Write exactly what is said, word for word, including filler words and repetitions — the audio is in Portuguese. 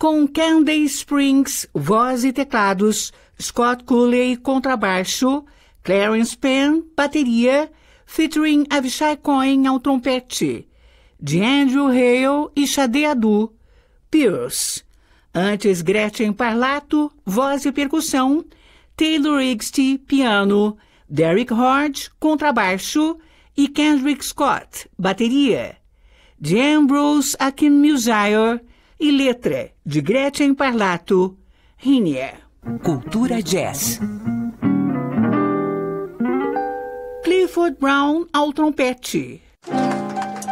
com Candy Springs, voz e teclados, Scott Cooley, contrabaixo, Clarence Penn, bateria, featuring Avishai Cohen ao trompete, DeAndrew Hale e Shade Adu, Pierce. Antes, Gretchen Parlato, voz e percussão, Taylor Igsty, piano, Derek Hort, contrabaixo e Kendrick Scott, bateria. De Ambrose Akinmusire e letra de Gretchen Parlato, Rinia. Cultura Jazz. Clifford Brown ao trompete,